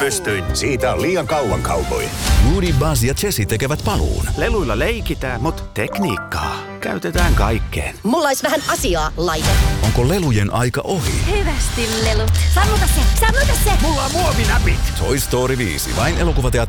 pystyin. Siitä on liian kauan, cowboy. Woody, Buzz ja Jessie tekevät paluun. Leluilla leikitään, mutta tekniikkaa käytetään kaikkeen. Mulla olisi vähän asiaa, laite. Onko lelujen aika ohi? Hyvästi lelut. Sammuta se! Sammuta se! Mulla on muovinäpit. Toy Story 5. Vain elokuvateatterissa.